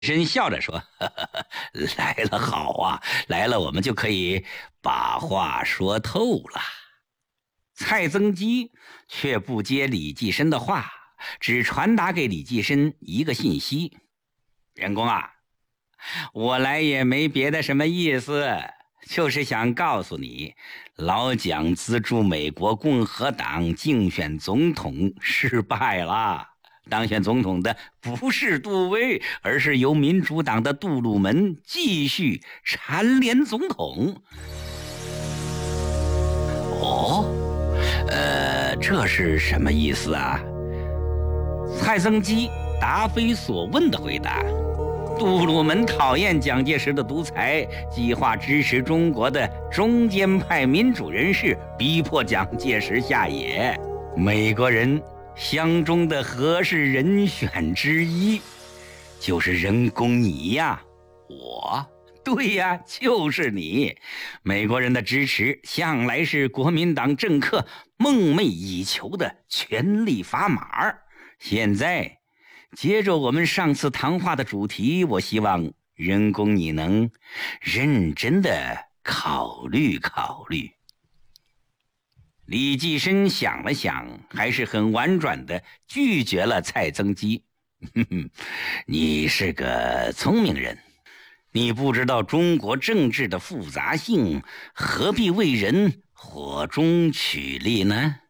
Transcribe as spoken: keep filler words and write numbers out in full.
深笑着说：呵呵呵来了好啊，来了我们就可以把话说透了。蔡增基却不接李济深的话，只传达给李济深一个信息：任公啊，我来也没别的什么意思，就是想告诉你，老蒋资助美国共和党竞选总统失败了。当选总统的不是杜威，而是由民主党的杜鲁门继续蝉联总统。哦，呃，这是什么意思啊？蔡增基答非所问的回答：杜鲁门讨厌蒋介石的独裁，计划支持中国的中间派民主人士，逼迫蒋介石下野。美国人相中的合适人选之一，就是任公你呀！我，对呀，就是你。美国人的支持向来是国民党政客梦寐以求的权力砝码。现在接着我们上次谈话的主题，我希望任公你能认真的考虑考虑。李济深想了想，还是很婉转的拒绝了蔡增基。哼哼，你是个聪明人，你不知道中国政治的复杂性，何必为人火中取栗呢？